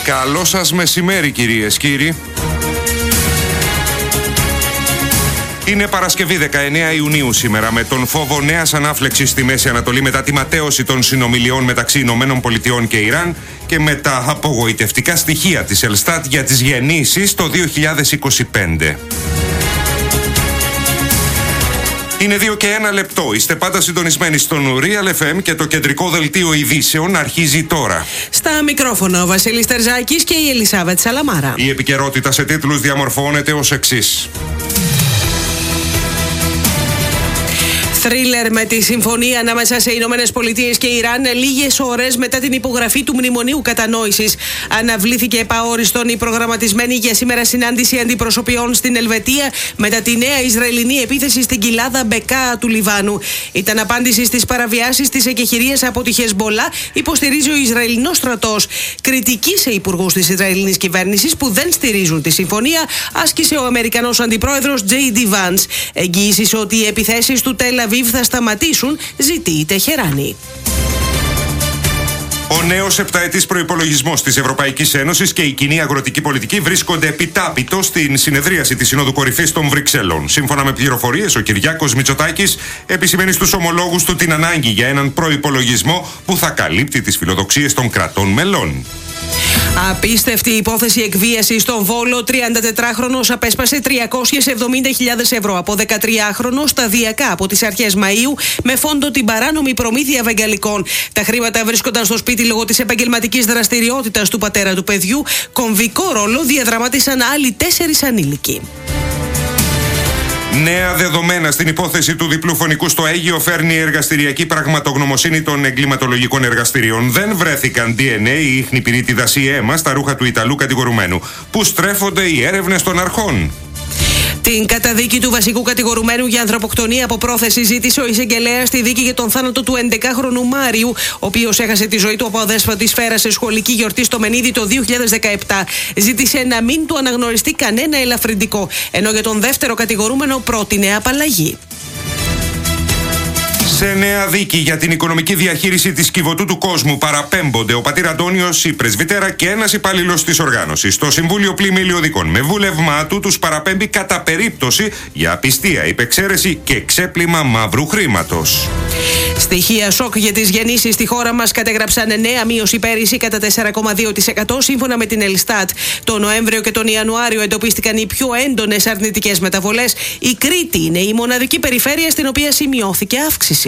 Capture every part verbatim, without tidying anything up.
Καλό σας μεσημέρι, κυρίες, κύριοι. Είναι Παρασκευή δεκαεννέα Ιουνίου σήμερα, με τον φόβο νέας ανάφλεξης στη Μέση Ανατολή μετά τη ματαίωση των συνομιλιών μεταξύ Ηνωμένων Πολιτειών και Ιράν και με τα απογοητευτικά στοιχεία της Ελστάτ για τις γεννήσεις το δύο χιλιάδες είκοσι πέντε. Είναι δύο και ένα λεπτό. Είστε πάντα συντονισμένοι στον Real εφ εμ και το κεντρικό δελτίο ειδήσεων αρχίζει τώρα. Στα μικρόφωνα ο Βασίλης Τερζάκης και η Ελισάβετ Σαλαμάρα. Η επικαιρότητα σε τίτλους διαμορφώνεται ως εξής. Θρίλερ με τη συμφωνία ανάμεσα σε Ηνωμένες Πολιτείες και Ιράν λίγες ώρες μετά την υπογραφή του Μνημονίου Κατανόησης. Αναβλήθηκε επαόριστον η προγραμματισμένη για σήμερα συνάντηση αντιπροσωπιών στην Ελβετία μετά τη νέα Ισραηλινή επίθεση στην κοιλάδα Μπεκά του Λιβάνου. Ήταν απάντηση στις παραβιάσεις της εκεχηρίας από τη Χεσμπολά, υποστηρίζει ο Ισραηλινός στρατός. Κριτική σε υπουργούς της Ισραηλινής κυβέρνησης που δεν στηρίζουν τη συμφωνία άσκησε ο Αμερικανός αντιπρόεδρος Τζέι Ντι Βάνς. Εγγύησης ότι οι επιθέσεις του Τελ Αβίβ θα σταματήσουν, ζητεί η Τεχεράνη. Ο νέος επταετής προϋπολογισμός της Ευρωπαϊκής Ένωσης και η κοινή αγροτική πολιτική βρίσκονται επιτάπητο στην συνεδρίαση της Συνόδου Κορυφής των Βρυξελών. Σύμφωνα με πληροφορίες, ο Κυριάκος Μητσοτάκης επισημαίνει στους ομολόγους του την ανάγκη για έναν προϋπολογισμό που θα καλύπτει τις φιλοδοξίες των κρατών μελών. Απίστευτη υπόθεση εκβίασης στον Βόλο. τριαντατετράχρονος απέσπασε τριακόσιες εβδομήντα χιλιάδες ευρώ από δεκατριάχρονο σταδιακά από τις αρχές Μαΐου με φόντο την παράνομη προμήθεια βεγγαλικών. Τα χρήματα βρίσκονταν στο σπίτι λόγω της επαγγελματικής δραστηριότητας του πατέρα του παιδιού. Κομβικό ρόλο διαδραμάτισαν άλλοι τέσσερις ανήλικοι. Νέα δεδομένα στην υπόθεση του διπλού φωνικού στο Αίγυο φέρνει η εργαστηριακή πραγματογνωμοσύνη των εγκληματολογικών εργαστηρίων. Δεν βρέθηκαν ντι εν έι ή ίχνη πυρίτιδας ή αίμα στα ρούχα του Ιταλού κατηγορουμένου. Πού στρέφονται οι έρευνες των αρχών? Την καταδίκη του βασικού κατηγορουμένου για ανθρωποκτονία από πρόθεση ζήτησε ο εισαγγελέας στη δίκη για τον θάνατο του ενδεκάχρονου Μάριου, ο οποίος έχασε τη ζωή του από αδέσποτη σφαίρα σε σχολική γιορτή στο Μενίδη το δύο χιλιάδες δεκαεπτά. Ζήτησε να μην του αναγνωριστεί κανένα ελαφρυντικό, ενώ για τον δεύτερο κατηγορούμενο πρότεινε απαλλαγή. Σε νέα δίκη για την οικονομική διαχείριση της Κιβωτού του Κόσμου παραπέμπονται ο πατήρ Αντώνιος, η πρεσβυτέρα και ένας υπάλληλος της οργάνωσης. Το Συμβούλιο Πλημμυλιωδικών με βούλευμά του τους παραπέμπει κατά περίπτωση για απιστία, υπεξαίρεση και ξέπλυμα μαύρου χρήματος. Στοιχεία σοκ για τις γεννήσεις στη χώρα μας κατέγραψαν νέα μείωση πέρυσι κατά τέσσερα κόμμα δύο τοις εκατό σύμφωνα με την Ελστάτ. Τον Νοέμβριο και τον Ιανουάριο εντοπίστηκαν οι πιο έντονες αρνητικές μεταβολές. Η Κρήτη είναι η μοναδική περιφέρεια στην οποία σημειώθηκε αύξηση.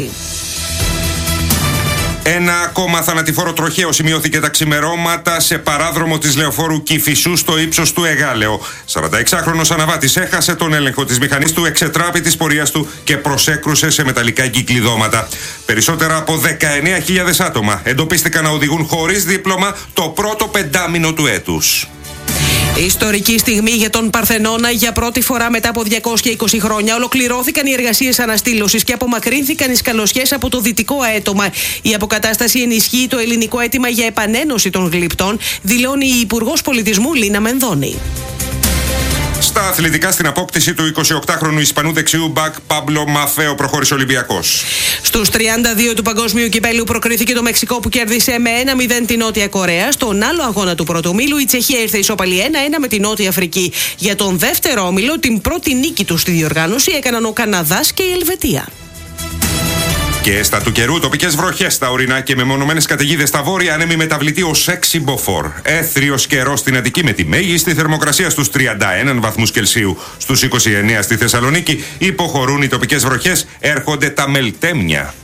Ένα ακόμα θανατηφόρο τροχαίο σημειώθηκε τα ξημερώματα σε παράδρομο της Λεωφόρου Κηφισού στο ύψος του Εγάλεο. σαρανταεξάχρονος αναβάτης έχασε τον έλεγχο της μηχανής του, εξετράπη της πορείας του και προσέκρουσε σε μεταλλικά κυκλειδώματα. Περισσότερα από δεκαεννέα χιλιάδες άτομα εντοπίστηκαν να οδηγούν χωρίς δίπλωμα το πρώτο πεντάμινο του έτους. Ιστορική στιγμή για τον Παρθενώνα. Για πρώτη φορά μετά από διακόσια είκοσι χρόνια ολοκληρώθηκαν οι εργασίες αναστήλωσης και απομακρύνθηκαν οι σκαλωσιές από το δυτικό αέτομα. Η αποκατάσταση ενισχύει το ελληνικό αίτημα για επανένωση των γλυπτών, δηλώνει η Υπουργός Πολιτισμού Λίνα Μενδώνη. Στα αθλητικά, στην απόκτηση του εικοσιοκτάχρονου Ισπανού δεξιού μπακ Πάμπλο Μαφέο προχώρησε ο Ολυμπιακός. Στους τριάντα δύο του Παγκόσμιου Κυπέλλου προκρίθηκε το Μεξικό που κέρδισε με ένα μηδέν την Νότια Κορέα. Στον άλλο αγώνα του πρώτου ομίλου η Τσεχία ήρθε ισόπαλη ένα ένα με την Νότια Αφρική. Για τον δεύτερο όμιλο την πρώτη νίκη του στη διοργάνωση έκαναν ο Καναδάς και η Ελβετία. Και στα του καιρού, τοπικές βροχές στα ορεινά και μεμονωμένες καταιγίδες στα βόρεια, ανέμει μεταβλητή ως έξι μποφόρ. Έθριος καιρός στην Αττική με τη μέγιστη θερμοκρασία στους τριάντα ένα βαθμούς Κελσίου. Στους είκοσι εννέα στη Θεσσαλονίκη υποχωρούν οι τοπικές βροχές, έρχονται τα μελτέμια.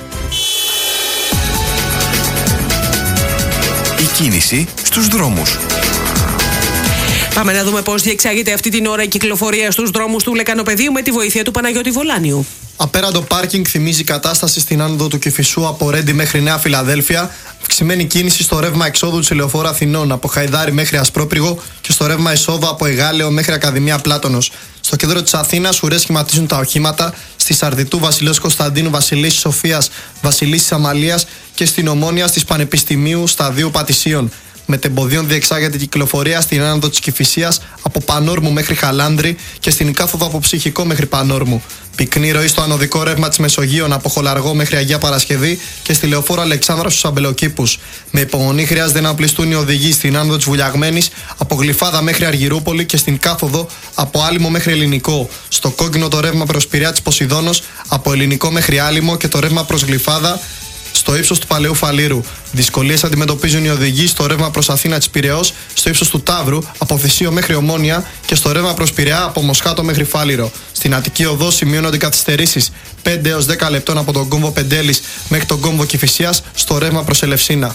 Η κίνηση στους δρόμους. Πάμε να δούμε πώς διεξάγεται αυτή την ώρα η κυκλοφορία στους δρόμους του Λεκανοπεδίου με τη βοήθεια του Παναγιώτη Βολάνιου. Απέραντο πάρκινγκ θυμίζει κατάσταση στην άνοδο του Κηφισού από Ρέντι μέχρι Νέα Φιλαδέλφια. Αυξημένη κίνηση στο ρεύμα εξόδου της Ελεοφόρου Αθηνών από Χαϊδάρι μέχρι Ασπρόπυργο και στο ρεύμα εισόδου από Εγάλεο μέχρι Ακαδημία Πλάτωνος. Στο κέντρο της Αθήνας ουρές σχηματίζουν τα οχήματα. Στη Σαρδιτού Βασιλέως Κωνσταντίνου, Βασιλίσσης Σοφίας, Βασιλίσσης Αμαλίας και στην Ομόνια της Πανεπιστημίου Σταδίου Πατησίων. Μετεμποδίων διεξάγεται η κυκλοφορία στην άνοδο της Κηφισίας από Πανόρμου μέχρι Χαλάνδρη και στην κάθοδο από Ψυχικό μέχρι Πανόρμου. Πυκνή ροή στο ανωδικό ρεύμα της Μεσογείων από Χολαργό μέχρι Αγία Παρασκευή και στη λεωφόρο Αλεξάνδρα στους Αμπελοκήπους. Με υπομονή χρειάζεται να πληστούν οι οδηγοί στην άνοδο της Βουλιαγμένης από Γλυφάδα μέχρι Αργυρούπολη και στην κάθοδο από Άλυμο μέχρι Ελληνικό. Στο κόκκινο το ρεύμα προς Πειραιά της Ποσειδώνος από Ελληνικό μέχρι Άλυμο και το ρεύμα προς Γλυφάδα στο ύψος του Παλαιού Φαλήρου. Δυσκολίες αντιμετωπίζουν οι οδηγοί στο ρεύμα προς Αθήνα της Πειραιώς, στο ύψος του Ταύρου από Θησίο μέχρι Ομόνια και στο ρεύμα προς Πειραιά από Μοσχάτο μέχρι Φάληρο. Στην Αττική Οδό σημειώνονται καθυστερήσεις πέντε έως δέκα λεπτών από τον κόμβο Πεντέλης μέχρι τον κόμβο Κηφισιάς στο ρεύμα προς Ελευσίνα.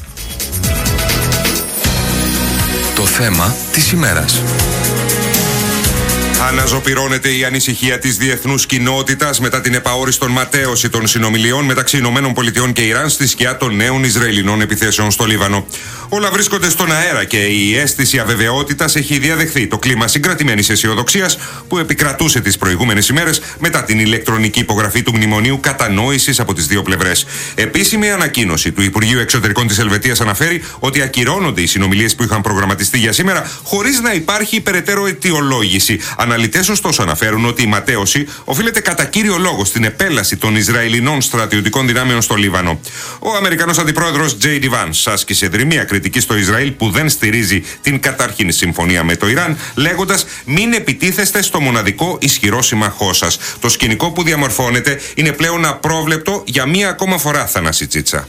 Το θέμα της ημέρας. Αναζωπυρώνεται η ανησυχία της διεθνούς κοινότητας μετά την επαόριστον ματέωση των συνομιλιών μεταξύ Ηνωμένων Πολιτειών και Ιράν στη σκιά των νέων Ισραηλινών επιθέσεων στο Λίβανο. Όλα βρίσκονται στον αέρα και η αίσθηση αβεβαιότητας έχει διαδεχθεί το κλίμα συγκρατημένης αισιοδοξίας που επικρατούσε τις προηγούμενες ημέρες μετά την ηλεκτρονική υπογραφή του μνημονίου κατανόησης από τις δύο πλευρές. Επίσημη ανακοίνωση του Υπουργείου Εξωτερικών της Ελβετίας αναφέρει ότι ακυρώνονται οι συνομιλίες που είχαν προγραμματιστεί για σήμερα χωρίς να υπάρχει περαιτέρω αιτιολόγηση. Αναλυτές ωστόσο αναφέρουν ότι η ματέωση οφείλεται κατά κύριο λόγο στην επέλαση των Ισραηλινών στρατιωτικών δυνάμεων στο Λίβανο. Ο Αμερικανός Αντιπρόεδρος τζέι ντι Vance άσκησε δρυμία κριτική στο Ισραήλ που δεν στηρίζει την καταρχήν συμφωνία με το Ιράν, λέγοντας «Μην επιτίθεστε στο μοναδικό ισχυρό συμμαχό σας». Το σκηνικό που διαμορφώνεται είναι πλέον απρόβλεπτο για μία ακόμα φορά, Θανάση Τσίτσα.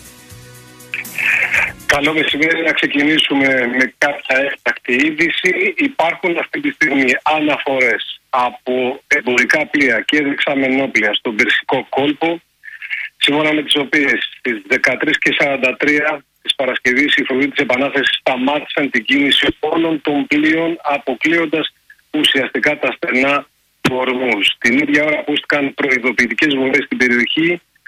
Καλό μεσημέρι, να ξεκινήσουμε με κάποια έκτακτη είδηση. Υπάρχουν αυτή τη στιγμή αναφορές από εμπορικά πλοία και δεξαμενόπλια στον Περσικό κόλπο, σύμφωνα με τις οποίες στις δεκατρείς και σαράντα τρία της Παρασκευής οι φρουροί της Επανάστασης σταμάτησαν την κίνηση όλων των πλοίων, αποκλείοντας ουσιαστικά τα στενά του Ορμούζ. Την ίδια ώρα ακούστηκαν προειδοποιητικές βολές στην περιοχή,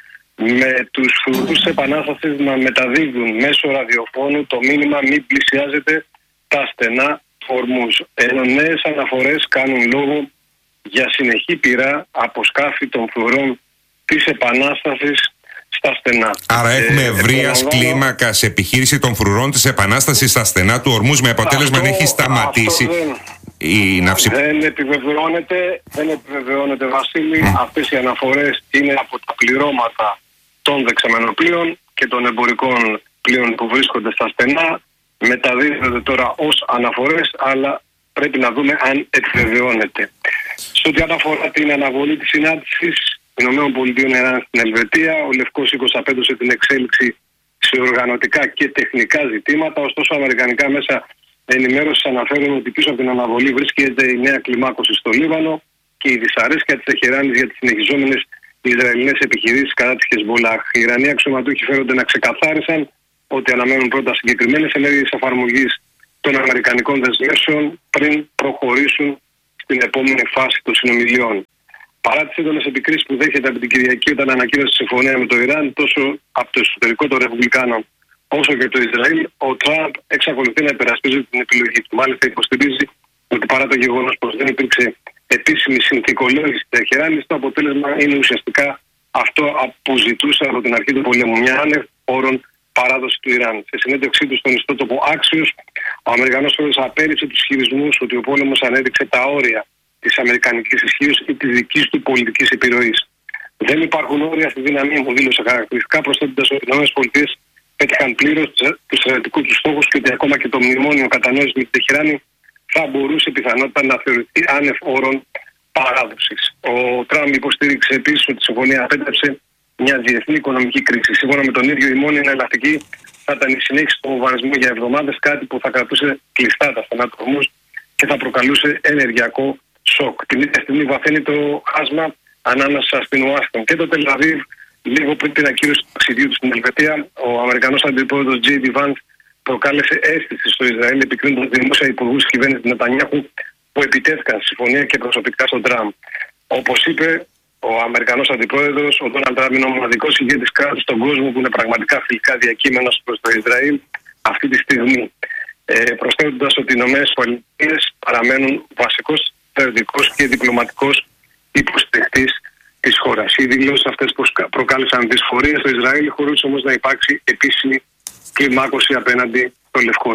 με τους φρουρούς της Επανάστασης να μεταδίδουν μέσω ραδιοφώνου το μήνυμα «Μην πλησιάζετε τα στενά του Ορμούζ». Ενώ νέες αναφορές κάνουν λόγο για συνεχή πειρά από σκάφη των φρουρών της Επανάστασης στα στενά. Άρα έχουμε ε, ευρείας επαναλαμβάνω... κλίμακας επιχείρηση των φρουρών της Επανάστασης στα στενά του Ορμούζ με αποτέλεσμα αυτό, να έχει σταματήσει δεν, η ναύση. Δεν επιβεβαιώνεται, δεν επιβεβαιώνεται Βασίλη. Mm. Αυτές οι αναφορές είναι από τα πληρώματα των δεξαμενοπλοίων και των εμπορικών πλοίων που βρίσκονται στα στενά. Μεταδίδονται τώρα ως αναφορές, αλλά πρέπει να δούμε αν επιβεβαιώνεται. Σε ό,τι αφορά την αναβολή της συνάντησης Ηνωμένων Πολιτειών Ιράν στην Ελβετία, ο Λευκός Οίκος απέδωσε την εξέλιξη σε οργανωτικά και τεχνικά ζητήματα. Ωστόσο, αμερικανικά μέσα ενημέρωσης αναφέρουν ότι πίσω από την αναβολή βρίσκεται η νέα κλιμάκωση στο Λίβανο και η δυσαρέσκεια της Τεχεράνης για τις συνεχιζόμενες Ισραηλινές επιχειρήσεις κατά της Χεσμολάχ. Οι Ιρανοί αξιωματούχοι φέρονται να ξεκαθάρισαν ότι αναμένουν πρώτα συγκεκριμένες ενέργειες εφαρμογής των αμερικανικών δεσμεύσεων πριν προχωρήσουν στην επόμενη φάση των συνομιλιών. Παρά τις έντονες επικρίσεις που δέχεται από την Κυριακή όταν ανακοίνωσε τη συμφωνία με το Ιράν, τόσο από το εσωτερικό των Ρεπουμπλικάνων όσο και το Ισραήλ, ο Τραμπ εξακολουθεί να υπερασπίζεται την επιλογή του. Μάλιστα, υποστηρίζει ότι παρά το γεγονός πως δεν υπήρξε επίσημη συνθηκολόγηση της Τεχεράνης, το αποτέλεσμα είναι ουσιαστικά αυτό που ζητούσε από την αρχή του πολέμου. Μια άνευ όρων παράδοση του Ιράν. Σε συνέντευξή του στον ιστότοπο Axios, ο Αμερικανός πρόεδρος απέρριψε τους ισχυρισμούς ότι ο πόλεμος ανέδειξε τα όρια της αμερικανικής ισχύως ή της δικής του πολιτικής επιρροής. Δεν υπάρχουν όρια στη δύναμή μου, δήλωσε χαρακτηριστικά, προσθέτοντας ότι οι ΗΠΑ πέτυχαν πλήρως τους στρατιωτικούς τους στόχους και ότι ακόμα και το μνημόνιο κατανόησης με την Τεχεράνη θα μπορούσε πιθανότητα να θεωρηθεί άνευ όρων παράδοσης. Ο Τραμπ υποστήριξε επίσης ότι η συμφωνία απέτρεψε μια διεθνή οικονομική κρίση. Σύμφωνα με τον ίδιο, η μόνη εναλλακτική θα ήταν η συνέχιση του βομβαρδισμού για εβδομάδες, κάτι που θα κρατούσε κλειστά τα στενά του Ορμούζ και θα προκαλούσε ενεργειακό σοκ. Την ίδια στιγμή βαθαίνει το χάσμα ανάμεσα στην Ουάσιγκτον και το Τελ-Αβίβ. Λίγο πριν την ακύρωση του ταξιδιού του στην Ελβετία, ο Αμερικανός Αντιπρόεδρος τζέι ντι Vance προκάλεσε αίσθηση στο Ισραήλ, επικρίνοντας δημόσια υπουργούς της κυβέρνησης Νετανιάχου που επιτέθηκαν στη συμφωνία και προσωπικά στον Τραμπ. Όπως είπε ο Αμερικανός Αντιπρόεδρος, ο Ντόναλντ Τραμπ είναι ο μοναδικός ηγέτης κράτους στον κόσμο που είναι πραγματικά φιλικά διακείμενος προς το Ισραήλ αυτή τη στιγμή. Ε, προσθέτοντας ότι οι ΗΠΑ παραμένουν βασικός στρατιωτικός και διπλωματικός υποστηρικτής της χώρας. Οι δηλώσεις αυτές προκάλεσαν δυσφορία στο Ισραήλ, χωρίς όμως να υπάρξει επίσημη κλιμάκωση απέναντι στο Λευκό Οίκο.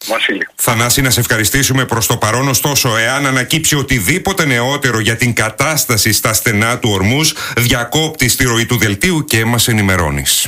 Βασίλη. Θανάση, να σε ευχαριστήσουμε προς το παρόν. Ωστόσο, εάν ανακύψει οτιδήποτε νεότερο για την κατάσταση στα στενά του Ορμούζ, διακόπτεις τη ροή του δελτίου και μας ενημερώνεις.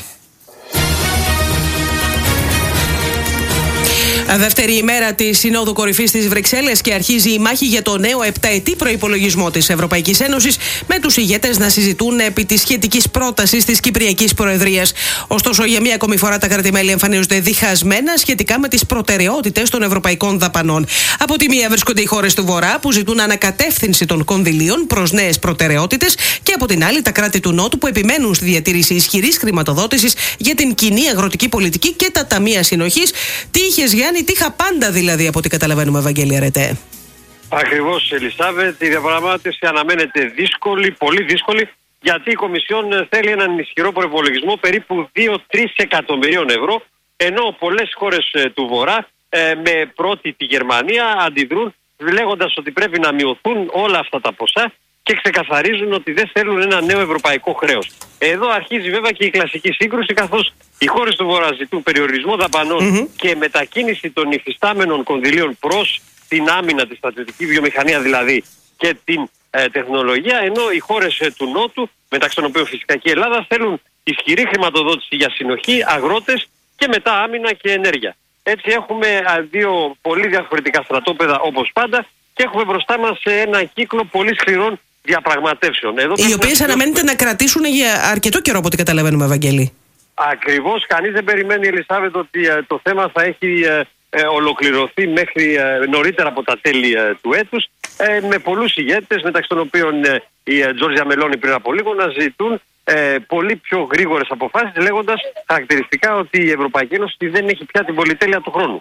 Δεύτερη ημέρα της Συνόδου Κορυφής στις Βρυξέλλες και αρχίζει η μάχη για το νέο επταετή προϋπολογισμό της Ευρωπαϊκής Ένωσης, με τους ηγέτες να συζητούν επί της σχετικής πρότασης της Κυπριακής Προεδρίας. Ωστόσο, για μία ακόμη φορά τα κράτη-μέλη εμφανίζονται διχασμένα σχετικά με τις προτεραιότητες των ευρωπαϊκών δαπανών. Από τη μία βρίσκονται οι χώρες του Βορρά που ζητούν ανακατεύθυνση των κονδυλίων προς νέες προτεραιότητες, και από την άλλη τα κράτη του Νότου που επιμένουν στη διατήρηση ισχυρής χρηματοδότησης για την κοινή αγροτική πολιτική και τα ταμεία συνοχής. Τι είχες, Γιάννη? Τι είχα πάντα δηλαδή, από ό,τι καταλαβαίνουμε, Ευαγγέλη Αρετέ. Ακριβώς, Ελισάβετ. Η διαπραγμάτευση αναμένεται δύσκολη, πολύ δύσκολη, γιατί η Κομισιόν θέλει έναν ισχυρό προϋπολογισμό περίπου δύο με τρία εκατομμυρίων ευρώ, ενώ πολλές χώρες του Βορρά, με πρώτη τη Γερμανία, αντιδρούν λέγοντας ότι πρέπει να μειωθούν όλα αυτά τα ποσά και ξεκαθαρίζουν ότι δεν θέλουν ένα νέο ευρωπαϊκό χρέος. Εδώ αρχίζει βέβαια και η κλασική σύγκρουση, καθώς οι χώρες του Βορρά ζητούν περιορισμό δαπανών mm-hmm. και μετακίνηση των υφιστάμενων κονδυλίων προς την άμυνα, τη στρατιωτική βιομηχανία δηλαδή, και την ε, τεχνολογία, ενώ οι χώρες ε, του Νότου, μεταξύ των οποίων φυσικά και η Ελλάδα, θέλουν ισχυρή χρηματοδότηση για συνοχή, αγρότες και μετά άμυνα και ενέργεια. Έτσι έχουμε α, δύο πολύ διαφορετικά στρατόπεδα όπως πάντα και έχουμε μπροστά μας ένα κύκλο πολύ σκληρών διαπραγματεύσεων. Εδώ οι οποίες να... αναμένεται να κρατήσουν για αρκετό καιρό, από ό,τι καταλαβαίνουμε, Ευαγγέλη. Ακριβώς. Κανείς δεν περιμένει, Ελισάβετ, ότι ε, το θέμα θα έχει ε, ε, ολοκληρωθεί μέχρι ε, νωρίτερα από τα τέλη ε, του έτους, ε, με πολλούς ηγέτες, μεταξύ των οποίων ε, η ε, Τζόρτζια Μελόνι πριν από λίγο, να ζητούν ε, πολύ πιο γρήγορες αποφάσεις, λέγοντας χαρακτηριστικά ότι η Ευρωπαϊκή Ένωση δεν έχει πια την πολυτέλεια του χρόνου.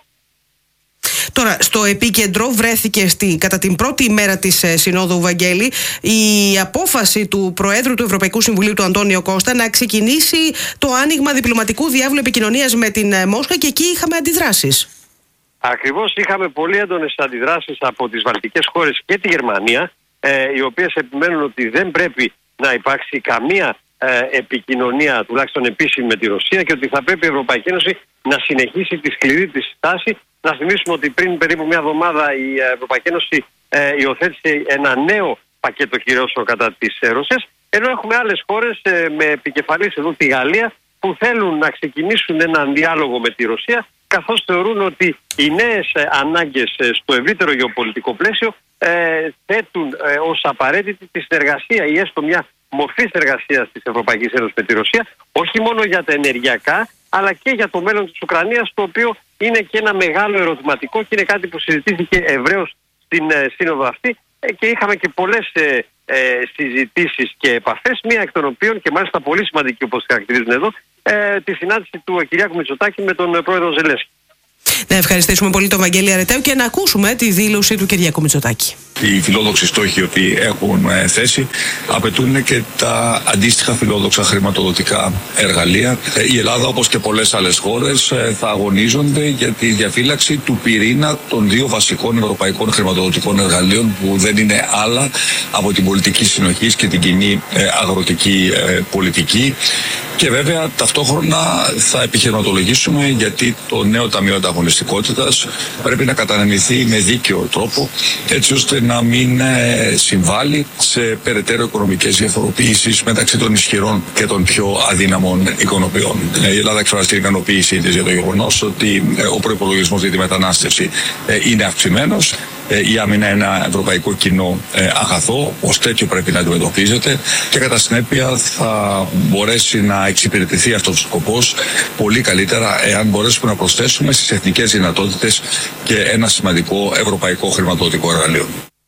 Τώρα, στο επίκεντρο βρέθηκε στη, κατά την πρώτη ημέρα της ε, Συνόδου, Βαγγέλη, η απόφαση του Προέδρου του Ευρωπαϊκού Συμβουλίου, του Αντώνιο Κώστα, να ξεκινήσει το άνοιγμα διπλωματικού διάβλου επικοινωνίας με την ε, Μόσχα, και εκεί είχαμε αντιδράσεις. Ακριβώς, είχαμε πολύ έντονες αντιδράσεις από τις βαλτικές χώρες και τη Γερμανία, ε, οι οποίες επιμένουν ότι δεν πρέπει να υπάρξει καμία ε, επικοινωνία, τουλάχιστον επίσημη, με τη Ρωσία, και ότι θα πρέπει η Ευρωπαϊκή Ένωση να συνεχίσει τη σκληρή της στάση. Να θυμίσουμε ότι πριν περίπου μια εβδομάδα η Ευρωπαϊκή Ένωση ε, υιοθέτησε ένα νέο πακέτο κυρώσεων κατά της ε, Ρωσίας, ενώ έχουμε άλλες χώρες ε, με επικεφαλής εδώ τη Γαλλία, που θέλουν να ξεκινήσουν έναν διάλογο με τη Ρωσία, καθώς θεωρούν ότι οι νέες ε, ανάγκες ε, στο ευρύτερο γεωπολιτικό πλαίσιο ε, θέτουν ε, ως απαραίτητη τη συνεργασία ή έστω μια μορφή συνεργασίας της Ευρωπαϊκής Ένωσης με τη Ρωσία, όχι μόνο για τα ενεργειακά, αλλά και για το μέλλον της Ουκρανίας, το οποίο είναι και ένα μεγάλο ερωτηματικό και είναι κάτι που συζητήθηκε ευρέως στην ε, σύνοδο αυτή, ε, και είχαμε και πολλές ε, ε, συζητήσεις και επαφές, μία εκ των οποίων, και μάλιστα πολύ σημαντική όπως χαρακτηρίζουν εδώ, ε, τη συνάντηση του ε, Κυριάκου Μητσοτάκη με τον ε, πρόεδρο Ζελένσκι. Να ευχαριστήσουμε πολύ τον Βαγγέλη Αρετέου και να ακούσουμε τη δήλωση του Κυριάκου Μητσοτάκη. Οι φιλόδοξοι στόχοι ότι έχουν θέσει απαιτούν και τα αντίστοιχα φιλόδοξα χρηματοδοτικά εργαλεία. Η Ελλάδα, όπως και πολλές άλλες χώρες, θα αγωνίζονται για τη διαφύλαξη του πυρήνα των δύο βασικών ευρωπαϊκών χρηματοδοτικών εργαλείων, που δεν είναι άλλα από την πολιτική συνοχής και την κοινή αγροτική πολιτική. Και βέβαια ταυτόχρονα θα επιχειρηματολογήσουμε γιατί το νέο Ταμείο Ανταγωνιστικότητας πρέπει να κατανεμηθεί με δίκαιο τρόπο, έτσι ώστε να μην συμβάλλει σε περαιτέρω οικονομικές διαφοροποιήσεις μεταξύ των ισχυρών και των πιο αδύναμων οικονομιών. Η Ελλάδα εκφράζει την ικανοποίησή της για το γεγονός ότι ο προϋπολογισμός για τη μετανάστευση είναι αυξημένος. Η άμυνα είναι ένα ευρωπαϊκό κοινό αγαθό, ως τέτοιο πρέπει να αντιμετωπίζεται, και κατά συνέπεια θα μπορέσει να εξυπηρετηθεί αυτός ο σκοπός πολύ καλύτερα εάν μπορέσουμε να προσθέσουμε στις εθνικές δυνατότητες και ένα σημαντικό ευρωπαϊκό χρηματοδοτικό εργαλείο.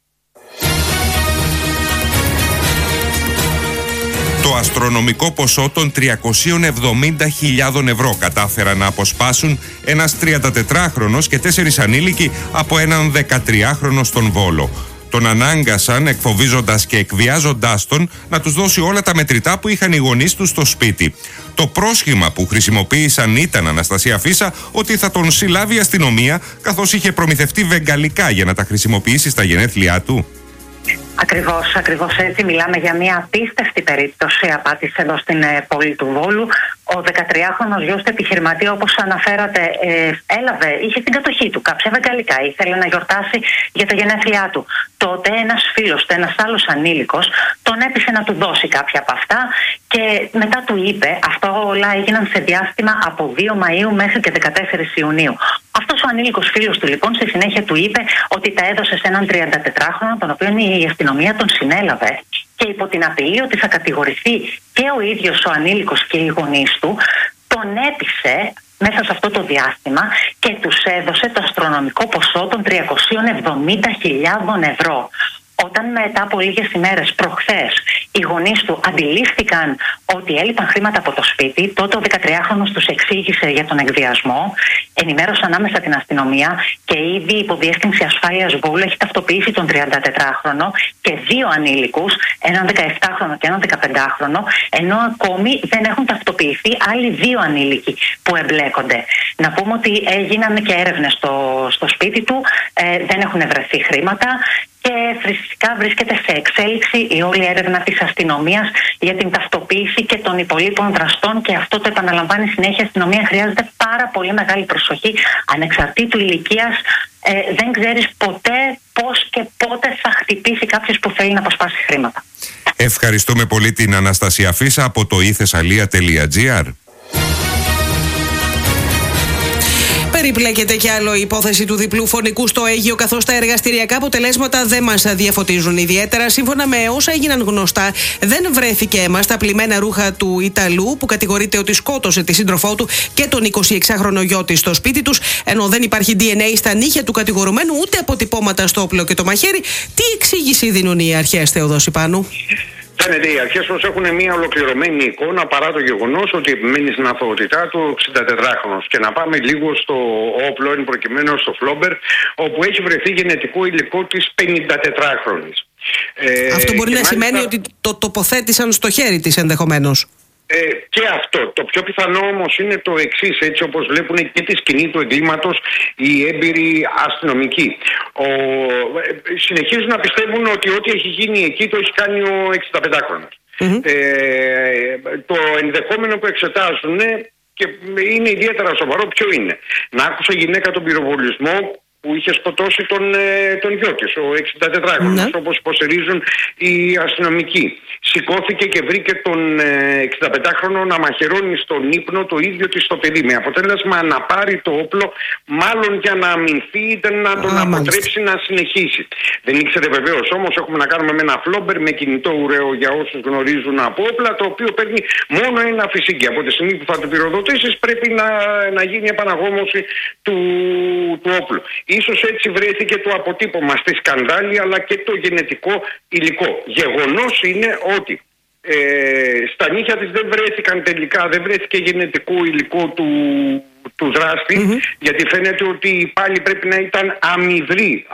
Το αστρονομικό ποσό των τριακόσιες εβδομήντα χιλιάδες ευρώ κατάφεραν να αποσπάσουν ένας τριαντατετράχρονος και τέσσερις ανήλικοι από έναν δεκατριάχρονο στον Βόλο. Τον ανάγκασαν, εκφοβίζοντας και εκβιάζοντάς τον, να τους δώσει όλα τα μετρητά που είχαν οι γονείς του στο σπίτι. Το πρόσχημα που χρησιμοποίησαν ήταν, Αναστασία Φίσα, ότι θα τον συλλάβει η αστυνομία, καθώς είχε προμηθευτεί βεγγαλικά για να τα χρησιμοποιήσει στα γενέθλιά του. Ακριβώς, ακριβώς έτσι. Μιλάμε για μια απίστευτη περίπτωση απάτης εδώ στην ε, πόλη του Βόλου. Ο δεκατριάχρονος γιος του επιχειρηματία, όπως αναφέρατε, ε, έλαβε, είχε στην κατοχή του κάψια βεγγαλικά, ήθελε να γιορτάσει για τα γενέθλιά του. Τότε ένας φίλος του, ένας άλλος ανήλικος, τον έπεισε να του δώσει κάποια από αυτά και μετά του είπε, αυτό όλα έγιναν σε διάστημα από δύο Μαΐου μέχρι και δεκατέσσερις Ιουνίου. Αυτός ο ανήλικος φίλος του λοιπόν στη συνέχεια του είπε ότι τα έδωσε σε έναν τριαντατετράχρονο, τον οποίο η αστυνομία τον συνέλαβε και υπό την απειλή ότι θα κατηγορηθεί και ο ίδιος ο ανήλικος και οι γονείς του, τον έπεισε μέσα σε αυτό το διάστημα και τους έδωσε το αστρονομικό ποσό των τριακόσιες εβδομήντα χιλιάδες ευρώ. Όταν μετά από λίγες ημέρες προχθές οι γονείς του αντιλήφθηκαν ότι έλειπαν χρήματα από το σπίτι, τότε ο δεκατριάχρονος τους εξήγησε για τον εκβιασμό, ενημέρωσαν άμεσα την αστυνομία και ήδη η Υποδιεύθυνση Ασφάλειας Βόλου έχει ταυτοποιήσει τον τριαντατετράχρονο και δύο ανήλικους, έναν δεκαεπτάχρονο και έναν δεκαπεντάχρονο, ενώ ακόμη δεν έχουν ταυτοποιηθεί άλλοι δύο ανήλικοι που εμπλέκονται. Να πούμε ότι έγιναν και έρευνες στο, στο σπίτι του, ε, δεν έχουν βρεθεί χρήματα. Και φυσικά βρίσκεται σε εξέλιξη η όλη έρευνα της αστυνομίας για την ταυτοποίηση και των υπολείπων δραστών και αυτό το επαναλαμβάνει συνέχεια. Η αστυνομία χρειάζεται πάρα πολύ μεγάλη προσοχή ανεξαρτήτου ηλικίας. Ε, δεν ξέρεις ποτέ πώς και πότε θα χτυπήσει κάποιος που θέλει να αποσπάσει χρήματα. Ευχαριστούμε πολύ την Αναστασία Φίσα από το ithessalia τελεία gr. Περιπλέκεται κι άλλο η υπόθεση του διπλού φωνικού στο Αίγυο, καθώς τα εργαστηριακά αποτελέσματα δεν μας διαφωτίζουν ιδιαίτερα. Σύμφωνα με όσα έγιναν γνωστά, δεν βρέθηκε αίμα στα πλημμένα ρούχα του Ιταλού, που κατηγορείται ότι σκότωσε τη σύντροφό του και τον εικοσιεξάχρονο γιο της στο σπίτι τους, ενώ δεν υπάρχει ντι εν έι στα νύχια του κατηγορουμένου ούτε αποτυπώματα στο όπλο και το μαχαίρι. Τι εξήγηση δίνουν οι αρχές, Θεοδόση Πάνου? Φαίνεται οι αρχές πως έχουν μια ολοκληρωμένη εικόνα παρά το γεγονός ότι επιμένει στην αθωότητά του εξηντατετράχρονος. Και να πάμε λίγο στο όπλο, εν προκειμένου στο Φλόμπερ, όπου έχει βρεθεί γενετικό υλικό της πενηντατετράχρονης. Αυτό μπορεί να μάλιστα σημαίνει ότι το τοποθέτησαν στο χέρι της ενδεχομένως. Ε, και αυτό. Το πιο πιθανό όμως είναι το εξής, έτσι όπως βλέπουν και τη σκηνή του εγκλήματος οι έμπειροι αστυνομικοί. Ο, ε, συνεχίζουν να πιστεύουν ότι ό,τι έχει γίνει εκεί το έχει κάνει ο εξηνταπεντάχρονος. Mm-hmm. Ε, το ενδεχόμενο που εξετάζουν και είναι ιδιαίτερα σοβαρό ποιο είναι. Να άκουσε γυναίκα τον πυροβολισμό που είχε σκοτώσει τον, τον γιο της, ο εξηντατετράχρονος, mm-hmm. όπως υποστηρίζουν οι αστυνομικοί. Σηκώθηκε και βρήκε τον εξηνταπεντάχρονο να μαχαιρώνει στον ύπνο το ίδιο της το παιδί, με αποτέλεσμα να πάρει το όπλο μάλλον για να αμυνθεί είτε να τον ah, αποτρέψει να συνεχίσει. Δεν ήξερε βεβαίως, όμως έχουμε να κάνουμε με ένα Φλόμπερ με κινητό ουραίο για όσους γνωρίζουν από όπλα, το οποίο παίρνει μόνο ένα φυσική. Από τη στιγμή που θα το πυροδοτήσεις πρέπει να, να γίνει επαναγόμωση του, του όπλου. Ίσως έτσι βρέθηκε το αποτύπωμα στη σκανδάλη αλλά και το γενετικό υλικό. Γεγονός είναι ότι ε, στα νύχια της δεν βρέθηκαν τελικά, δεν βρέθηκε γενετικό υλικό του, του δράστη, mm-hmm. γιατί φαίνεται ότι πάλι πρέπει να ήταν αμυδρή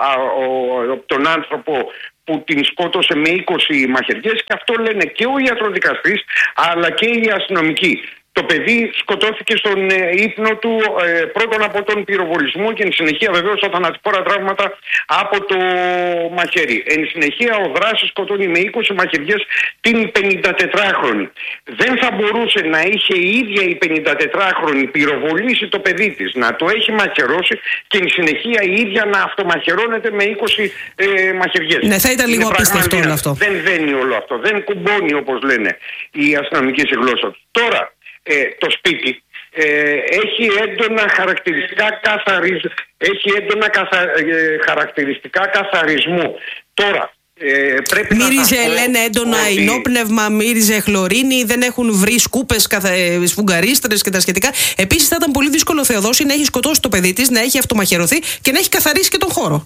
από τον άνθρωπο που την σκότωσε με είκοσι μαχαιριές, και αυτό λένε και ο ιατροδικαστής αλλά και οι αστυνομικοί. Το παιδί σκοτώθηκε στον ε, ύπνο του ε, πρώτον από τον πυροβολισμό και εν συνεχεία βεβαίως τα θανατηφόρα τραύματα από το μαχαίρι. Εν συνεχεία ο δράσης σκοτώνει με είκοσι μαχαιριές την πενηντατετράχρονη. Δεν θα μπορούσε να είχε η ίδια η πενηντατετράχρονη πυροβολήσει το παιδί της, να το έχει μαχαιρώσει και εν συνεχεία η ίδια να αυτομαχαιρώνεται με είκοσι ε, μαχαιριές. Ναι, θα ήταν λίγο απίστευτο όλο αυτό. Δεν δένει όλο αυτό, δεν κουμπώνει όπως λένε οι αστυνομικοί στη γλώσσα του. Τώρα, Ε, το σπίτι ε, έχει έντονα χαρακτηριστικά καθαρισμ... έχει έντονα καθα... ε, χαρακτηριστικά καθαρισμού. Τώρα ε, πρέπει μύριζε, να λένε, έντονα ότι... υνόπνευμα, μύριζε χλωρίνη, δεν έχουν βρει σκούπες, καθα... σφουγγαρίστρες και τα σχετικά. Επίσης θα ήταν πολύ δύσκολο, Θεοδόση, να έχει σκοτώσει το παιδί της, να έχει αυτομαχαιρωθεί και να έχει καθαρίσει και τον χώρο.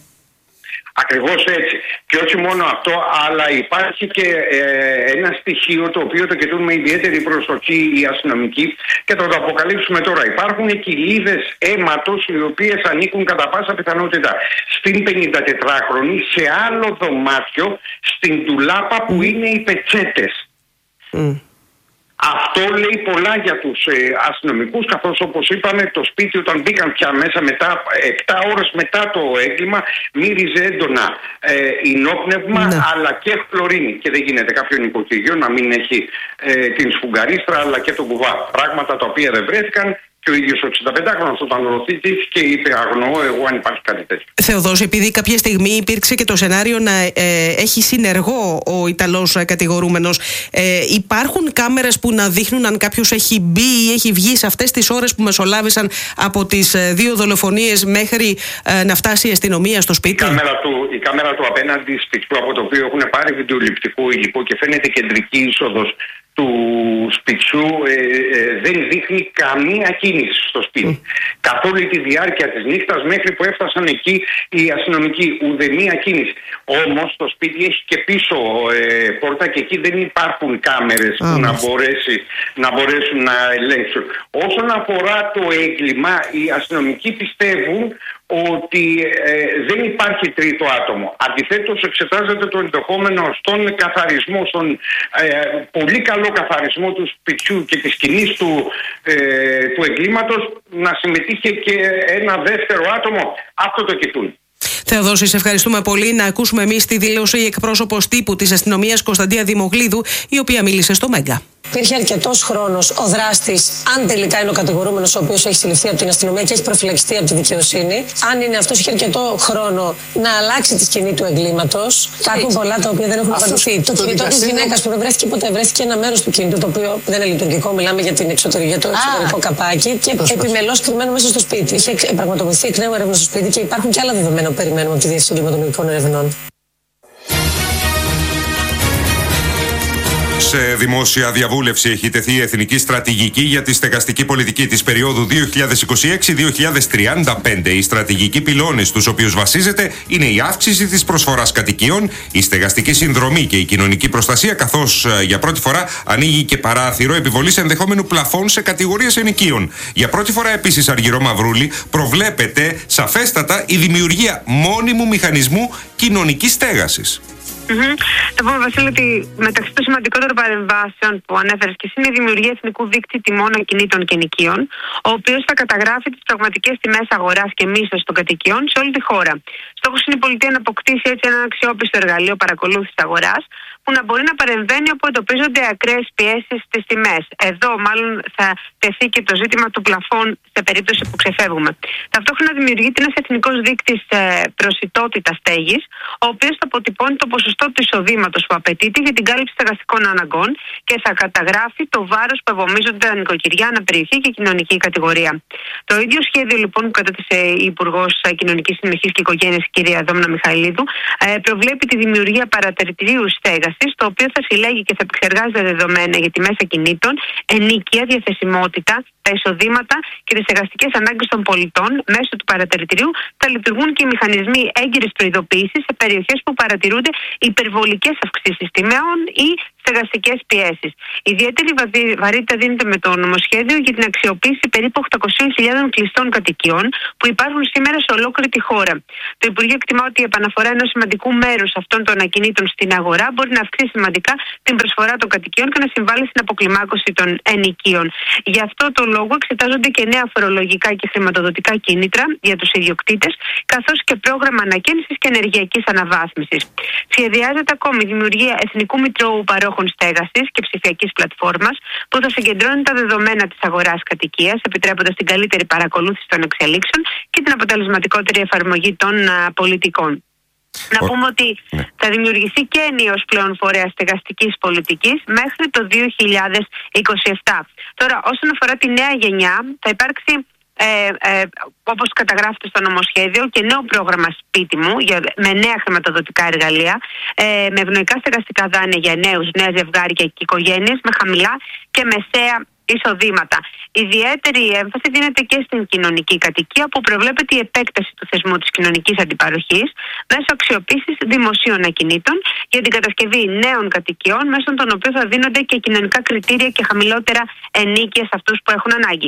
Ακριβώς έτσι. Και όχι μόνο αυτό, αλλά υπάρχει και ε, ένα στοιχείο το οποίο το κοιτούν με ιδιαίτερη προσοχή οι αστυνομικοί και θα το αποκαλύψουμε τώρα. Υπάρχουν κοιλίδες αίματος οι οποίες ανήκουν κατά πάσα πιθανότητα στην πενηντατετράχρονη σε άλλο δωμάτιο στην ντουλάπα που είναι οι πετσέτες. Mm. Αυτό λέει πολλά για τους ε, αστυνομικούς, καθώς όπως είπαμε το σπίτι όταν μπήκαν πια μέσα μετά, επτά ώρες μετά το έγκλημα, μύριζε έντονα ε, υνόπνευμα ναι. αλλά και χλωρίνη. Και δεν γίνεται κάποιο νοικοκυριό να μην έχει ε, την σφουγγαρίστρα αλλά και τον κουβά. Πράγματα τα οποία δεν βρέθηκαν. Και ο ίδιος ο εξηνταπεντάχρονος όταν ρωτήθηκε είπε αγνοώ εγώ αν υπάρχει κάτι τέτοιο. Θεοδόση, επειδή κάποια στιγμή υπήρξε και το σενάριο να ε, έχει συνεργό ο Ιταλός κατηγορούμενος, ε, υπάρχουν κάμερες που να δείχνουν αν κάποιος έχει μπει ή έχει βγει σε αυτές τις ώρες που μεσολάβησαν από τις δύο δολοφονίες μέχρι ε, να φτάσει η αστυνομία στο σπίτι? Η κάμερα του, η κάμερα του απέναντι σπιτιού, από το οποίο έχουν πάρει βιντεοληπτικό υλικό και φαίνεται κεντρική είσοδος του σπιτιού, ε, ε, δεν δείχνει καμία κίνηση στο σπίτι. Mm. Καθ' όλη τη διάρκεια της νύχτας μέχρι που έφτασαν εκεί οι αστυνομικοί. Ουδέμια κίνηση. Όμως το σπίτι έχει και πίσω ε, πόρτα και εκεί δεν υπάρχουν κάμερες mm. που να, μπορέσει, να μπορέσουν να ελέγξουν. Όσον αφορά το έγκλημα, οι αστυνομικοί πιστεύουν ότι ε, δεν υπάρχει τρίτο άτομο. Αντιθέτως εξετάζεται το ενδεχόμενο στον καθαρισμό, στον ε, πολύ καλό καθαρισμό του σπιτιού και της σκηνής του, ε, του εγκλήματος να συμμετείχε και ένα δεύτερο άτομο. Αυτό το κοιτούν. Θεοδόση, σε ευχαριστούμε πολύ. Να ακούσουμε εμείς τη δήλωση η εκπρόσωπος τύπου της αστυνομίας Κωνσταντία Δημογλίδου, η οποία μίλησε στο Μέγκα. Υπήρχε αρκετός χρόνος ο δράστης, αν τελικά είναι ο κατηγορούμενος ο οποίος έχει συλληφθεί από την αστυνομία και έχει προφυλακιστεί από τη δικαιοσύνη, αν είναι αυτός, είχε αρκετό χρόνο να αλλάξει τη σκηνή του εγκλήματος. Υπάρχουν πολλά τα οποία δεν έχουν απαντηθεί. Το, το κινητό της γυναίκας που δεν βρέθηκε ποτέ, βρέθηκε ένα μέρος του κινητού το οποίο δεν είναι λειτουργικό. Μιλάμε για, την εξωτερική, για το εξωτερικό καπάκι και επιμελώς κρυμμένο μέσα στο σπίτι. Είχε πραγματοποιηθεί εκ νέου έρευνα στο σπίτι και υπάρχουν και άλλα δεδομένα που περιμένουμε από τη Διεύθυνση Εγκληματολογικών Ερευνών. Σε δημόσια διαβούλευση έχει τεθεί η εθνική στρατηγική για τη στεγαστική πολιτική της περίοδου δύο χιλιάδες είκοσι έξι με δύο χιλιάδες τριάντα πέντε. Οι στρατηγικοί πυλώνες στους οποίους βασίζεται είναι η αύξηση της προσφοράς κατοικίων, η στεγαστική συνδρομή και η κοινωνική προστασία, καθώς για πρώτη φορά ανοίγει και παράθυρο επιβολής ενδεχόμενου πλαφών σε κατηγορίες ενοικίων. Για πρώτη φορά επίσης, Αργυρό Μαυρούλη, προβλέπεται σαφέστατα η δημιουργία μόνιμου μηχανισμού κοινωνικής στέγασης. Mm-hmm. Θα πούμε, Βασίλη, ότι μεταξύ των σημαντικότερων παρεμβάσεων που ανέφερες και εσύ είναι η δημιουργία εθνικού δίκτυου τιμών ακινήτων και ενοικίων, ο οποίος θα καταγράφει τις πραγματικές τιμές αγοράς και μίσθωσης των κατοικιών σε όλη τη χώρα. Στόχος είναι η πολιτεία να αποκτήσει έτσι ένα αξιόπιστο εργαλείο παρακολούθησης αγοράς, που να μπορεί να παρεμβαίνει όπου εντοπίζονται ακραίες πιέσεις στις τιμές. Εδώ, μάλλον, θα τεθεί και το ζήτημα του πλαφών σε περίπτωση που ξεφεύγουμε. Ταυτόχρονα δημιουργείται ένας εθνικός δείκτης προσιτότητας στέγης, ο οποίος θα αποτυπώνει το ποσοστό του εισοδήματος που απαιτείται για την κάλυψη στεγαστικών αναγκών και θα καταγράφει το βάρος που ευομίζονται τα νοικοκυριά, αναπεριοχή και κοινωνική κατηγορία. Το ίδιο σχέδιο, λοιπόν, που κατέθεσε η Υπουργός Κοινωνικής Συνοχής και Οικογένειας, κυρία Δόμνα Μιχαηλίδου, προβλέπει τη δημιουργία παρατηρητηρίου στέγασης, το οποίο θα συλλέγει και θα επεξεργάζεται δεδομένα για τιμές ακινήτων, ενίκεια, διαθεσιμότητα, τα εισοδήματα και τις στεγαστικές ανάγκες των πολιτών. Μέσω του παρατηρητηρίου θα λειτουργούν και οι μηχανισμοί έγκυρης προειδοποίησης σε περιοχές που παρατηρούνται υπερβολικές αυξήσεις τιμών ή στεγαστικές πιέσεις. Ιδιαίτερη βαρύτητα δίνεται με το νομοσχέδιο για την αξιοποίηση περίπου οκτακόσιες χιλιάδες κλειστών κατοικιών που υπάρχουν σήμερα σε ολόκληρη τη χώρα. Το Υπουργείο εκτιμά ότι η επαναφορά ενός σημαντικού μέρους αυτών των ακινήτων στην αγορά μπορεί να αυξήσει σημαντικά την προσφορά των κατοικιών και να συμβάλλει στην αποκλιμάκωση των ενοικίων. Γι' αυτό το λόγο εξετάζονται και νέα φορολογικά και χρηματοδοτικά κίνητρα για τους ιδιοκτήτες, καθώς και πρόγραμμα ανακαίνησης και ενεργειακής αναβάθμισης. Σχεδιάζεται ακόμη η δημιουργία Εθνικού Μητρώου Παρόχων Στέγασης και ψηφιακής πλατφόρμας που θα συγκεντρώνει τα δεδομένα της αγοράς κατοικίας, επιτρέποντας την καλύτερη παρακολούθηση των εξελίξεων και την αποτελεσματικότερη εφαρμογή των α, πολιτικών. Να πούμε ότι θα δημιουργηθεί και ενίος πλέον φορέας στεγαστικής πολιτικής μέχρι το δύο χιλιάδες είκοσι επτά. Τώρα, όσον αφορά τη νέα γενιά, θα υπάρξει, ε, ε, όπως καταγράφεται στο νομοσχέδιο, και νέο πρόγραμμα σπίτι μου για, με νέα χρηματοδοτικά εργαλεία, ε, με ευνοϊκά στεγαστικά δάνεια για νέους, νέα ζευγάρια και οικογένειες με χαμηλά και μεσαία εισοδήματα. Ιδιαίτερη έμφαση δίνεται και στην κοινωνική κατοικία, που προβλέπεται η επέκταση του θεσμού της κοινωνικής αντιπαροχής μέσω αξιοποίησης δημοσίων ακινήτων για την κατασκευή νέων κατοικιών, μέσω των οποίων θα δίνονται και κοινωνικά κριτήρια και χαμηλότερα ενίκεια σε αυτούς που έχουν ανάγκη.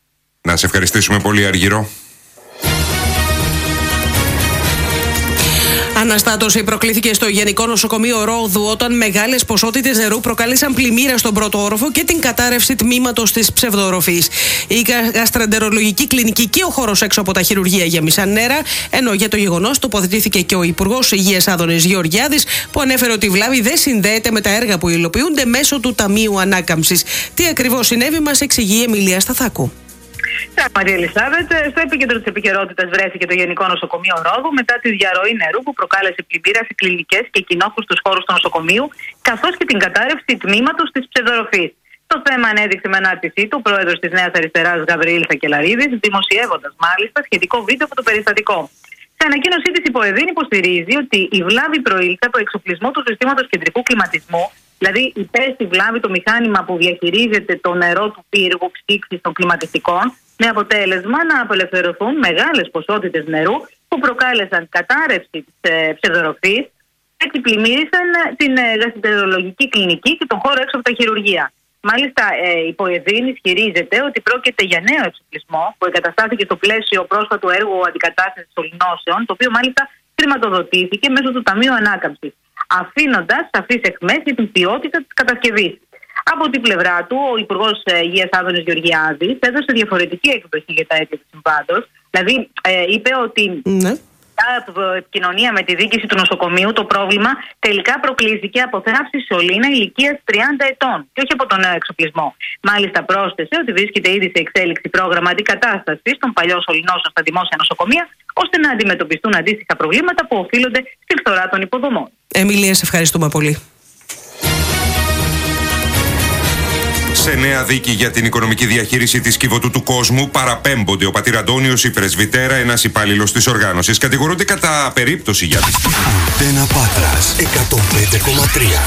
Να σε ευχαριστήσουμε πολύ, Αργυρό. Αναστάτωση προκλήθηκε στο Γενικό Νοσοκομείο Ρόδου όταν μεγάλες ποσότητες νερού προκάλεσαν πλημμύρα στον πρώτο όροφο και την κατάρρευση τμήματος της ψευδοροφής. Η γαστρεντερολογική κλινική και ο χώρος έξω από τα χειρουργεία γέμισαν νερά, ενώ για το γεγονός τοποθετήθηκε και ο Υπουργός Υγείας Άδωνης Γεωργιάδης, που ανέφερε ότι η βλάβη δεν συνδέεται με τα έργα που υλοποιούνται μέσω του Ταμείου Ανάκαμψης. Τι ακριβώς συνέβη, μας εξηγεί η Εμιλία Σταθάκου. Πράγματι, Ελισάβετ, στο επίκεντρο της επικαιρότητας βρέθηκε το Γενικό Νοσοκομείο Ρόδου μετά τη διαρροή νερού που προκάλεσε πλημμύρα σε κλινικές και κοινόχρηστους χώρους του νοσοκομείου, καθώς και την κατάρρευση τμήματος της ψευδοροφής. Το θέμα ανέδειξε με ανάρτησή του ο πρόεδρος της Νέας Αριστεράς Γαβριήλ Σακελαρίδης, δημοσιεύοντας μάλιστα σχετικό βίντεο από το περιστατικό. Σε ανακοίνωσή της, η Ποεδίν υποστηρίζει ότι η βλάβη προήλθε από εξοπλισμό του συστήματος κεντρικού κλιματισμού, δηλαδή υπέστη βλάβη το μηχάνημα που διαχειρίζεται το νερό του πύργου ψήξης των κλιματιστικών, με αποτέλεσμα να απελευθερωθούν μεγάλες ποσότητες νερού που προκάλεσαν κατάρρευση της ε, ψευδοροφής. Έτσι πλημμύρισαν την ε, γαστρεντερολογική κλινική και τον χώρο έξω από τα χειρουργεία. Μάλιστα, ε, η Ποεδίν ισχυρίζεται ότι πρόκειται για νέο εξοπλισμό που εγκαταστάθηκε στο πλαίσιο πρόσφατου έργου αντικατάστασης σωληνώσεων, το οποίο μάλιστα χρηματοδοτήθηκε μέσω του Ταμείου Ανάκαμψης, αφήνοντας σαφείς αιχμές για την ποιότητα της κατασκευής. Από την πλευρά του, ο Υπουργός Υγείας Άδωνης Γεωργιάδης έδωσε διαφορετική έκδοση για τα αίτια του συμβάντος. Δηλαδή, ε, είπε ότι ναι. από επικοινωνία με τη διοίκηση του νοσοκομείου, το πρόβλημα τελικά προκλήθηκε από θράψη σωλήνα ηλικίας τριάντα ετών και όχι από τον νέο εξοπλισμό. Μάλιστα, πρόσθεσε ότι βρίσκεται ήδη σε εξέλιξη πρόγραμμα αντικατάστασης των παλιών σωληνώσεων στα δημόσια νοσοκομεία, ώστε να αντιμετωπιστούν αντίστοιχα προβλήματα που οφείλονται στη φθορά των υποδομών. Εμιλία, σε ευχαριστούμε πολύ. Σε νέα δίκη για την οικονομική διαχείριση της Κιβωτού του Κόσμου παραπέμπονται ο πατήρ Αντώνιος, η πρεσβυτέρα, ένας υπάλληλος της οργάνωσης. Κατηγορούνται κατά περίπτωση για την Αντένα Πάτρας εκατόν πέντε κόμμα τρία.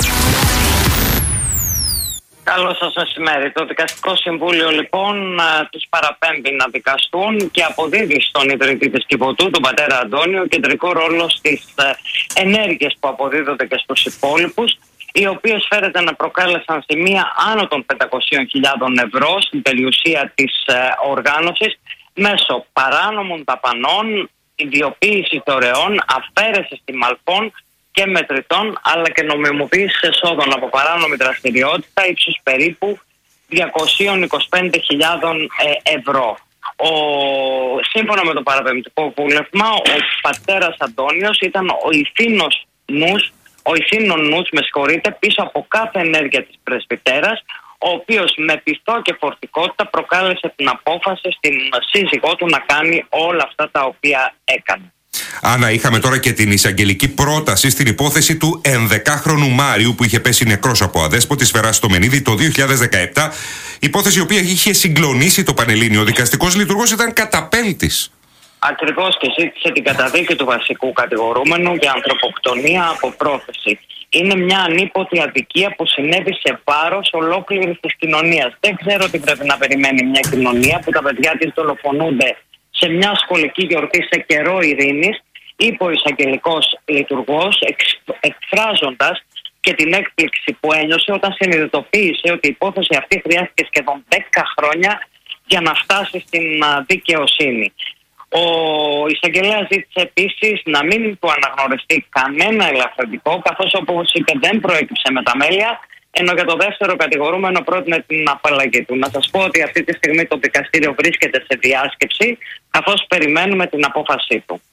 Καλό σας μεσημέρι. Το Δικαστικό Συμβούλιο λοιπόν τους παραπέμπει να δικαστούν και αποδίδει στον ιδρυτή της Κιβωτού, τον πατέρα Αντώνιο, κεντρικό ρόλο στις ενέργειες που αποδίδονται και στους υπόλοιπους, οι οποίες φέρεται να προκάλεσαν ζημία άνω των πεντακόσιες χιλιάδες ευρώ στην περιουσία της ε, οργάνωσης μέσω παράνομων δαπανών, ιδιοποίηση δωρεών, αφαίρεση τιμαλφών και μετρητών, αλλά και νομιμοποίηση εσόδων από παράνομη δραστηριότητα ύψους περίπου διακόσιες είκοσι πέντε χιλιάδες ευρώ. Ο, σύμφωνα με το παραπεμπτικό βούλευμα, ο πατέρας Αντώνιος ήταν ο ηθήνος νους Ο ηθήνων νους, με συγχωρείτε, πίσω από κάθε ενέργεια της πρεσβυτέρας, ο οποίος με πιστό και φορτικότητα προκάλεσε την απόφαση στην σύζυγό του να κάνει όλα αυτά τα οποία έκανε. Άννα, είχαμε τώρα και την εισαγγελική πρόταση στην υπόθεση του ενδεκάχρονου Μάριου που είχε πέσει νεκρός από αδέσποτη σφαιρά στο Μενίδη το δύο χιλιάδες δεκαεπτά. Υπόθεση η οποία είχε συγκλονίσει το Πανελλήνιο. Ο δικαστικός λειτουργός ήταν καταπέλτης. Ακριβώς, και ζήτησε την καταδίκη του βασικού κατηγορούμενου για ανθρωποκτονία από πρόθεση. Είναι μια ανίποτη αδικία που συνέβη σε βάρος ολόκληρης της κοινωνίας. Δεν ξέρω τι πρέπει να περιμένει μια κοινωνία που τα παιδιά της δολοφονούνται σε μια σχολική γιορτή σε καιρό ειρήνης, είπε ο εισαγγελικός λειτουργός, εκφράζοντας και την έκπληξη που ένιωσε όταν συνειδητοποίησε ότι η υπόθεση αυτή χρειάστηκε σχεδόν δέκα χρόνια για να φτάσει στην δικαιοσύνη. Ο εισαγγελέας ζήτησε επίσης να μην του αναγνωριστεί κανένα ελαφρυντικό, καθώς όπως είπε δεν προέκυψε μεταμέλεια, ενώ για το δεύτερο κατηγορούμενο πρότεινε την απαλλαγή του. Να σας πω ότι αυτή τη στιγμή το δικαστήριο βρίσκεται σε διάσκεψη, καθώς περιμένουμε την απόφασή του.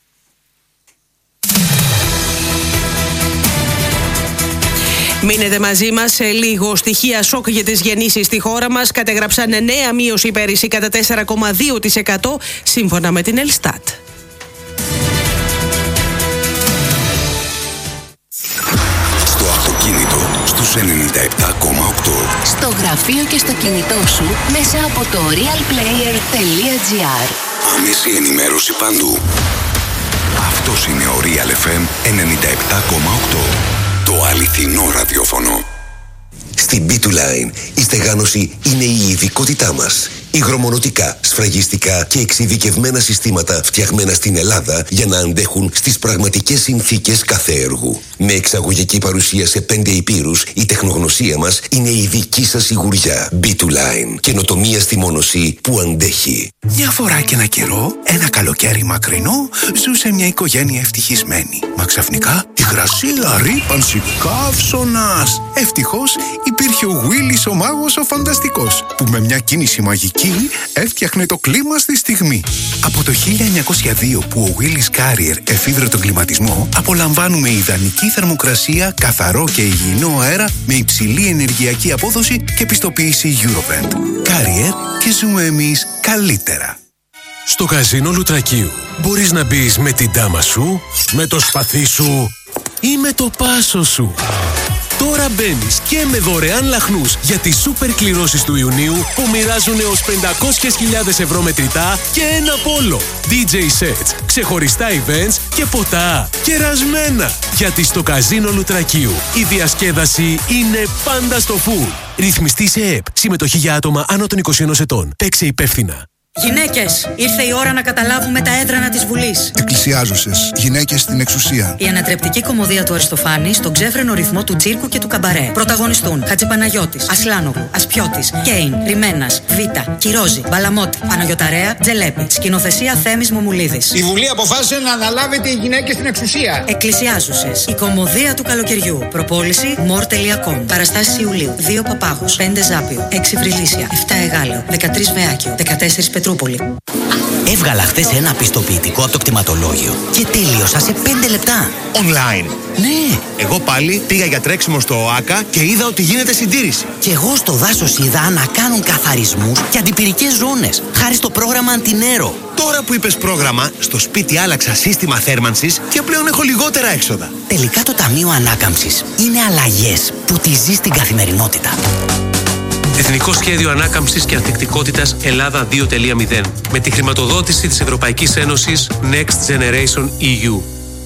Μείνετε μαζί μας σε λίγο. Στοιχεία σοκ για τις γεννήσεις στη χώρα μας κατέγραψαν νέα μείωση πέρυσι κατά τέσσερα κόμμα δύο τοις εκατό σύμφωνα με την Ελστάτ. Στο αυτοκίνητο στους ενενήντα επτά κόμμα οκτώ. Στο γραφείο και στο κινητό σου μέσα από το real player τελεία τζι άρ. Άμεση ενημέρωση παντού. Αυτός είναι ο Real εφ εμ ενενήντα επτά κόμμα οκτώ. Το αληθινό ραδιόφωνο. Στην μπι του Line η στεγάνωση είναι η ειδικότητά μας. Υγρομονωτικά, σφραγιστικά και εξειδικευμένα συστήματα φτιαγμένα στην Ελλάδα για να αντέχουν στις πραγματικές συνθήκες κάθε έργου. Με εξαγωγική παρουσία σε πέντε υπήρους, η τεχνογνωσία μας είναι η δική σας σιγουριά. μπι δύο Line. Καινοτομία στη μόνωση που αντέχει. Μια φορά και ένα καιρό, ένα καλοκαίρι μακρινό, ζούσε μια οικογένεια ευτυχισμένη. Μα ξαφνικά η γρασίλα ρύπανση καύσωνας. Ευτυχώς υπήρχε ο Γουίλης ο μάγος ο φανταστικός, που με μια κίνηση μαγική έφτιαχνε το κλίμα στη στιγμή. Από το χίλια εννιακόσια δύο που ο Willis Carrier εφήβρε τον κλιματισμό, απολαμβάνουμε ιδανική θερμοκρασία, καθαρό και υγιεινό αέρα με υψηλή ενεργειακή απόδοση και πιστοποίηση Eurovent. Carrier και ζούμε εμείς καλύτερα. Στο καζίνο Λουτρακίου μπορείς να μπεις με την τάμα σου, με το σπαθί σου ή με το πάσο σου. Τώρα μπαίνεις και με δωρεάν λαχνούς για τις σούπερ κληρώσεις του Ιουνίου που μοιράζουν έως πεντακόσιες χιλιάδες ευρώ μετρητά και ένα πόλο. ντι τζέι sets, ξεχωριστά events και ποτά κερασμένα. Γιατί στο καζίνο Λουτρακίου η διασκέδαση είναι πάντα στο φουλ. Ρυθμιστή σε ΕΕΠ. Συμμετοχή για άτομα άνω των είκοσι ενός ετών. Παίξε υπεύθυνα. Γυναίκες, ήρθε η ώρα να καταλάβουμε τα έδρανα της Βουλής. Εκκλησιάζωσες, γυναίκες στην εξουσία. Η ανατρεπτική κωμωδία του Αριστοφάνη στον ξέφρενο ρυθμό του τσίρκου και του καμπαρέ. Πρωταγωνιστούν Χατζηπαναγιώτης, Ασλάνογλου, Ασπιώτης, Κέιν, Ρημένας, Βίτα, Κυρόζη, Μπαλαμότη, Παναγιωταρέα, Τζελέπη. Σκηνοθεσία Θέμης Μομουλίδης. Η Βουλή αποφάσισε να αναλάβετε οι γυναίκες στην εξουσία. Εκκλησιάζωσες, η κωμωδία του καλοκαιριού. Προπόληση μορ τελεία κομ. Παραστάσεις Ιουλίου. δύο Παπάγος, πέντε Ζάπιο, έξι Βρυλίσια, επτά Εγάλεο, δεκατρείς Βεάκιο, δεκατέσσερα Πετρούπολη. Έβγαλα χθες ένα πιστοποιητικό από το κτηματολόγιο και τέλειωσα σε πέντε λεπτά. Online. Ναι. Εγώ πάλι πήγα για τρέξιμο στο ΟΑΚΑ και είδα ότι γίνεται συντήρηση. Και εγώ στο δάσος είδα να κάνουν καθαρισμούς και αντιπυρικές ζώνες, χάρη στο πρόγραμμα Αντινέρο. Τώρα που είπες πρόγραμμα, στο σπίτι άλλαξα σύστημα θέρμανσης και πλέον έχω λιγότερα έξοδα. Τελικά το Ταμείο Ανάκαμψης είναι αλλαγές που τη ζει στην καθημερινότητα. Εθνικό Σχέδιο Ανάκαμψης και Ανθεκτικότητας Ελλάδα δύο τελεία μηδέν με τη χρηματοδότηση της Ευρωπαϊκής Ένωσης Next Generation ι γιου.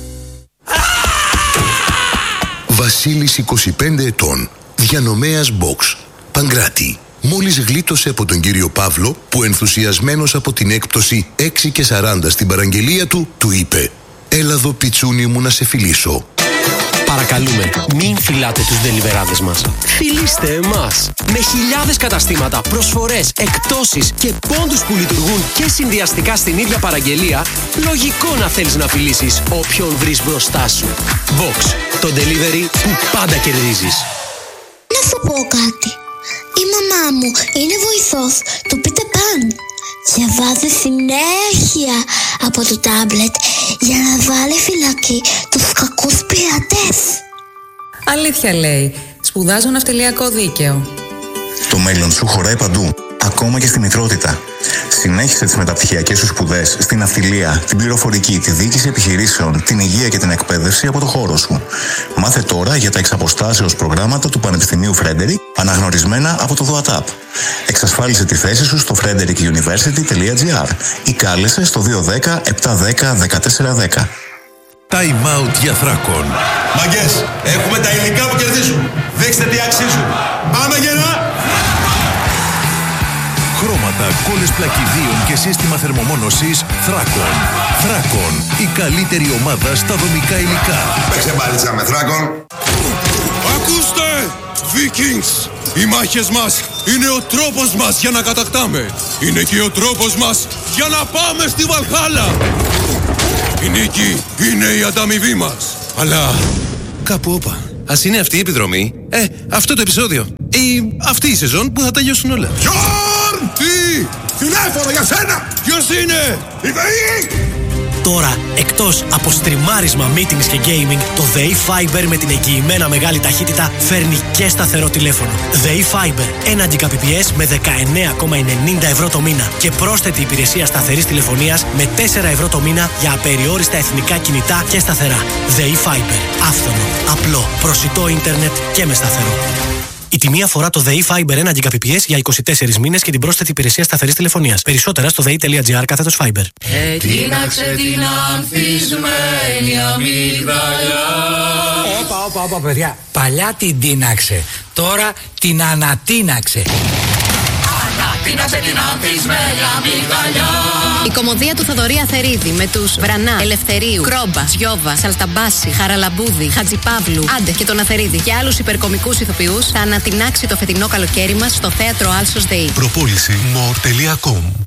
Βασίλης, είκοσι πέντε ετών, διανομέας Box, Παγκράτη. Μόλις γλίτωσε από τον κύριο Παύλο που ενθουσιασμένος από την έκπτωση έξι και σαράντα στην παραγγελία του, του είπε «Έλα εδώ πιτσούνι μου να σε φιλήσω». Παρακαλούμε, μην φιλάτε τους ντελιβεράδες μας. Φιλήστε εμάς. Με χιλιάδες καταστήματα, προσφορές, εκπτώσεις και πόντους που λειτουργούν και συνδυαστικά στην ίδια παραγγελία, λογικό να θέλεις να φιλήσεις όποιον βρεις μπροστά σου. Box, το delivery που πάντα κερδίζεις. Να σου πω κάτι. Η μαμά μου είναι βοηθός του Peter Pan και βάζει συνέχεια από το τάμπλετ για να βάλει φυλακή τους κακούς πειρατές. Αλήθεια λέει. Σπουδάζω ναυτιλιακό δίκαιο. Το μέλλον σου χωράει παντού, ακόμα και στη μητρότητα. Συνέχισε τις μεταπτυχιακές σου σπουδές στην ναυτιλία, την πληροφορική, τη διοίκηση επιχειρήσεων, την υγεία και την εκπαίδευση από το χώρο σου. Μάθε τώρα για τα εξαποστάσεως προγράμματα του Πανεπιστημίου Φρέντερικ, αναγνωρισμένα από το ΔΟΑΤΑΠ. Εξασφάλισε τη θέση σου στο φρέντερικ γιουνιβέρσιτι τελεία τζι άρ ή κάλεσε στο δύο ένα μηδέν επτά ένα μηδέν δεκατέσσερα δέκα. Time out για Θράκον. Μαγκές, έχουμε τα υλικά που κερδίζουν. Δείξτε τι αξίζουν. Πάμε γερά! Χρώματα, κόλλες πλακιδίων και σύστημα θερμομόνωσης Θράκον. Θράκον, η καλύτερη ομάδα στα δομικά υλικά. Παίξε μπάλιτσα με Θράκον. Ακούστε, Vikings! Οι μάχες μας είναι ο τρόπος μας για να κατακτάμε. Είναι και ο τρόπος μας για να πάμε στη Βαλχάλα. Η νίκη είναι η ανταμοιβή μας. Αλλά κάπου όπα. Ας είναι αυτή η επιδρομή, ε, αυτό το επεισόδιο ή αυτή η σεζόν που θα τελειώσουν όλα. Γιόρν! Τι! Τηλέφωνο για σένα! Ποιος είναι? Η ΔΕΗ! Τώρα, εκτός από στριμάρισμα, meetings και gaming, το ΔΕΗ Fiber με την εγγυημένα μεγάλη ταχύτητα φέρνει και σταθερό τηλέφωνο. ΔΕΗ Fiber, ένα Gbps με δεκαεννέα κόμμα ενενήντα ευρώ το μήνα και πρόσθετη υπηρεσία σταθερής τηλεφωνίας με τέσσερα ευρώ το μήνα για απεριόριστα εθνικά κινητά και σταθερά. ΔΕΗ Fiber, άφθονο, απλό, προσιτό ίντερνετ και με σταθερό. Η τιμή αφορά το ΔΕΗ Fiber ένα Gbps για είκοσι τέσσερις μήνες και την πρόσθετη υπηρεσία σταθερής τηλεφωνίας. Περισσότερα στο δei.gr κάθετος Fiber. Ετίναξε την ανθισμένη αμύγδαλα. Όπα, όπα, όπα, παιδιά. Παλιά την τίναξε. Τώρα την ανατίναξε. Τίναξε την αμφισμένη αμυγδαλιά. Η κωμωδία του Θοδωρή Αθερίδη με τους Βρανά, Ελευθερίου, Κρόμπα, Σιώβα, Σαλταμπάση, Χαραλαμπούδη, Χατζιπαύλου, Άντε και τον Αθερίδη και άλλους υπερκομικούς ηθοποιούς θα ανατινάξει το φετινό καλοκαίρι μας στο θέατρο Άλσος ΔΕΗ. Προπόληση more τελεία com.